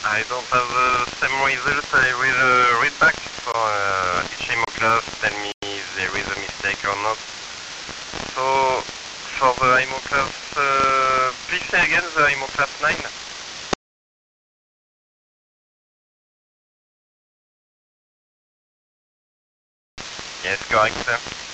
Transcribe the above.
I don't have the same result. I will read back for each IMO class, tell me if there is a mistake or not. So, for the IMO class, please say again the IMO class 9. Yes, correct, sir.